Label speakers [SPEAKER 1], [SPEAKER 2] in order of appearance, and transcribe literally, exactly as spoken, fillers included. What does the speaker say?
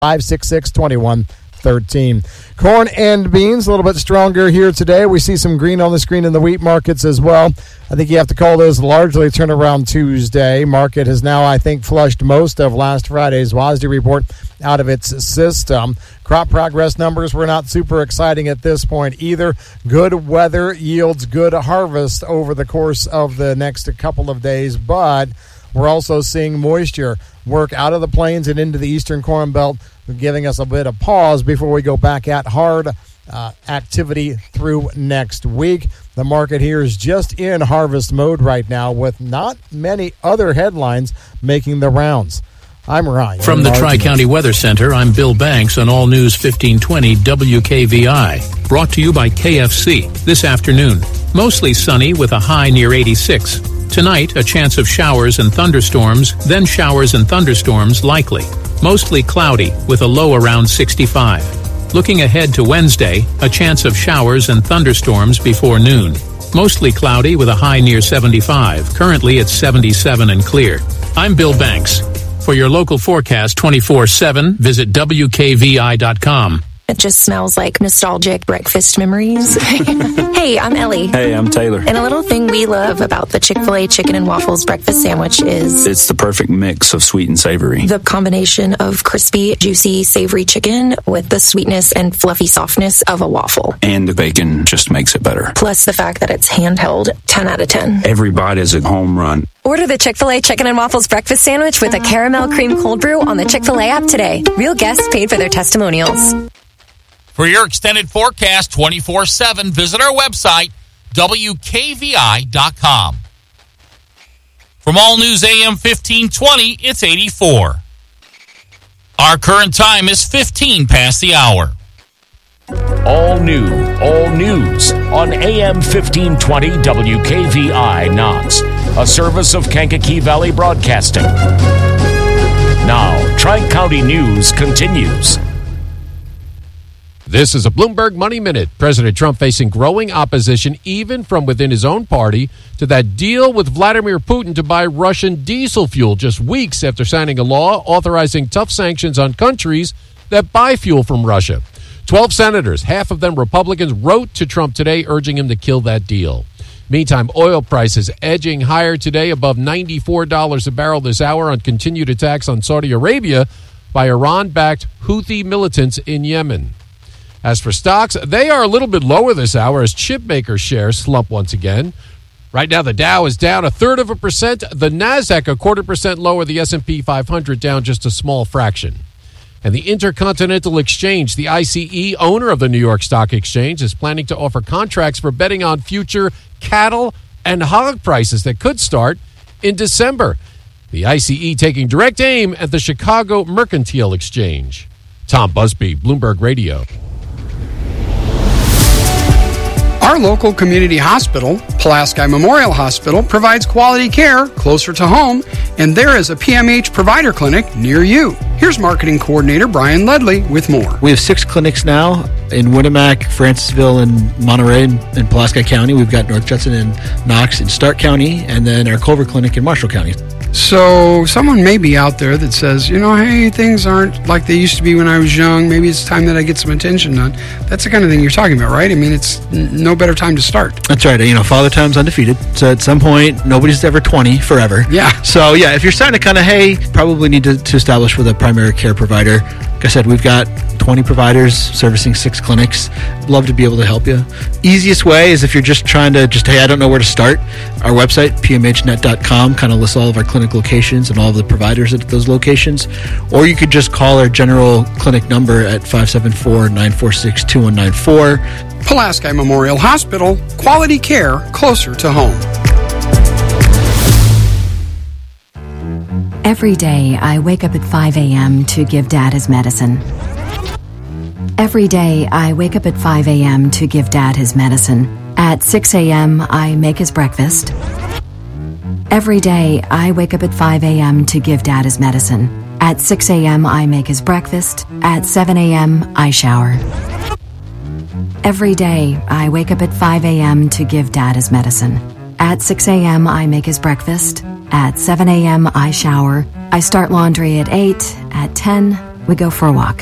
[SPEAKER 1] five six six, two one one three. Corn and beans, a little bit stronger here today. We see some green on the screen in the wheat markets as well. I think you have to call those largely turnaround Tuesday. Market has now, I think, flushed most of last Friday's W A S D report out of its system. Crop progress numbers were not super exciting at this point either. Good weather yields good harvest over the course of the next couple of days, but we're also seeing moisture work out of the plains and into the eastern Corn Belt, giving us a bit of pause before we go back at hard uh, activity through next week. The market here is just in harvest mode right now with not many other headlines making the rounds. I'm Ryan.
[SPEAKER 2] From the Tri-County Weather Center, I'm Bill Banks on All News fifteen twenty W K V I. Brought to you by K F C. This afternoon, mostly sunny with a high near eighty-six. Tonight, a chance of showers and thunderstorms, then showers and thunderstorms likely. Mostly cloudy with a low around sixty-five. Looking ahead to Wednesday, a chance of showers and thunderstorms before noon. Mostly cloudy with a high near seventy-five. Currently it's seventy-seven and clear. I'm Bill Banks. For your local forecast twenty-four seven, visit W K V I dot com.
[SPEAKER 3] It just smells like nostalgic breakfast memories. Hey, I'm Ellie.
[SPEAKER 4] Hey, I'm Taylor.
[SPEAKER 3] And a little thing we love about the Chick-fil-A Chicken and Waffles breakfast sandwich is...
[SPEAKER 4] it's the perfect mix of sweet and savory.
[SPEAKER 3] The combination of crispy, juicy, savory chicken with the sweetness and fluffy softness of a waffle.
[SPEAKER 4] And the bacon just makes it better.
[SPEAKER 3] Plus the fact that it's handheld, ten out of ten.
[SPEAKER 4] Every bite is a home run.
[SPEAKER 5] Order the Chick-fil-A Chicken and Waffles breakfast sandwich with a caramel cream cold brew on the Chick-fil-A app today. Real guests paid for their testimonials.
[SPEAKER 6] For your extended forecast twenty-four seven, visit our website, W K V I dot com. From All News A M fifteen twenty, it's eighty-four. Our current time is fifteen past the hour.
[SPEAKER 7] All new, all news on A M fifteen twenty W K V I Knox, a service of Kankakee Valley Broadcasting. Now, Tri-County News continues.
[SPEAKER 8] This is a Bloomberg Money Minute. President Trump facing growing opposition even from within his own party to that deal with Vladimir Putin to buy Russian diesel fuel just weeks after signing a law authorizing tough sanctions on countries that buy fuel from Russia. Twelve senators, half of them Republicans, wrote to Trump today urging him to kill that deal. Meantime, oil prices edging higher today above ninety-four dollars a barrel this hour on continued attacks on Saudi Arabia by Iran-backed Houthi militants in Yemen. As for stocks, they are a little bit lower this hour as chip maker shares slump once again. Right now, the Dow is down a third of a percent. The Nasdaq a quarter percent lower. The S and P five hundred down just a small fraction. And the Intercontinental Exchange, the I C E, owner of the New York Stock Exchange, is planning to offer contracts for betting on future cattle and hog prices that could start in December. The I C E taking direct aim at the Chicago Mercantile Exchange. Tom Busby, Bloomberg Radio.
[SPEAKER 9] Our local community hospital, Pulaski Memorial Hospital, provides quality care closer to home, and there is a P M H provider clinic near you. Here's Marketing Coordinator Brian Ledley with more.
[SPEAKER 10] We have six clinics now in Winnemac, Francisville, and Monterey, and, and Pulaski County. We've got North Judson and Knox in Stark County, and then our Culver Clinic in Marshall County.
[SPEAKER 9] So someone may be out there that says, you know, hey, things aren't like they used to be when I was young. Maybe it's time that I get some attention done. That's the kind of thing you're talking about, right? I mean, it's n- no better time to start.
[SPEAKER 10] That's right. You know, Father Time's undefeated. So at some point, nobody's ever twenty forever.
[SPEAKER 9] Yeah.
[SPEAKER 10] So, yeah, if you're starting to kind of, hey, probably need to, to establish with a primary care provider. Like I said, we've got twenty providers servicing six clinics. Love to be able to help you. Easiest way is if you're just trying to just, hey, I don't know where to start. Our website, P M H net dot com, kind of lists all of our clinic locations and all of the providers at those locations. Or you could just call our general clinic number at five seven four, nine four six, two one nine four.
[SPEAKER 9] Pulaski Memorial Hospital, quality care closer to home.
[SPEAKER 11] Every day, I wake up at five a.m. to give Dad his medicine. Every day, I wake up at five a.m. to give Dad his medicine. At six a.m., I make his breakfast. Every day, I wake up at five a.m. to give Dad his medicine. At six a.m., I make his breakfast. At seven a.m., I shower. Every day, I wake up at five a.m. to give Dad his medicine. At six a.m., I make his breakfast. At seven a.m., I shower. I start laundry at eight. At ten, we go for a walk.